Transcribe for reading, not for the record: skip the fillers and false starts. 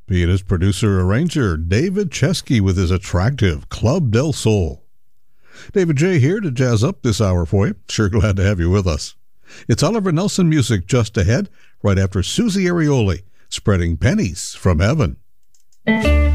Pianist, producer, arranger David Chesky with his attractive Club del Sol. David J. here to jazz up this hour for you. Sure glad to have you with us. It's Oliver Nelson music just ahead, right after Susie Arioli, Spreading Pennies from Heaven.